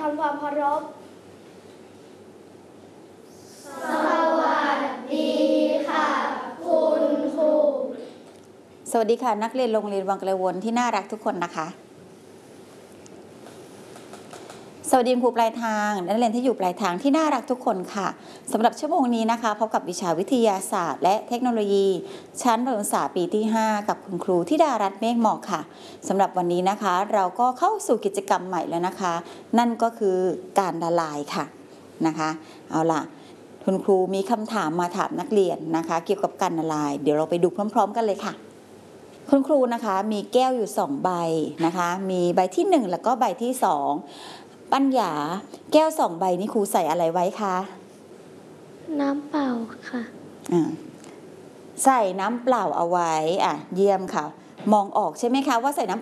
ทำความเคารพสวัสดีค่ะคุณครูสวัสดีค่ะนักเรียนโรงเรียนวังกระวนที่น่ารักทุกคนนะคะสวัสดีครูปลายทางนักเรียนที่อยู่ปลายทางที่น่ารักทุกคนค่ะสำหรับชั่วโมงนี้นะคะพบกับวิชาวิทยาศาสตร์และเทคโนโลยีชั้นประถมศึกษาปีที่5กับคุณครูธิดารัตน์เมฆเหมาะค่ะสำหรับวันนี้นะคะเราก็เข้าสู่กิจกรรมใหม่แล้วนะคะนั่นก็คือการละลายค่ะนะคะเอาล่ะคุณครูมีคำถามมาถามนักเรียนนะคะเกี่ยวกับการละลายเดี๋ยวเราไปดูพร้อมๆกันเลยค่ะคุณครูนะคะมีแก้วอยู่2ใบนะคะมีใบที่1แล้วก็ใบที่2ปัญญาแก้ว2ใบนี้ครูใส่อะไรไว้คะน้ำเปล่าค่ะใส่น้ำเปล่าเอาไว้เยี่ยมค่ะมองออกใช่ไหมคะว่าใส่น้ำ